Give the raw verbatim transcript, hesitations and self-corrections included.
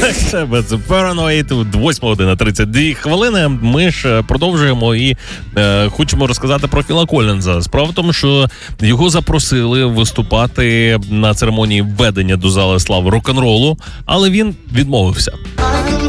Це Paranoid, восьма година тридцять дві хвилини. Ми ж продовжуємо і е, хочемо розказати про Філа Коллінза. Справа в тому, що його запросили виступати на церемонії введення до зали слави рок-н-ролу, але він відмовився.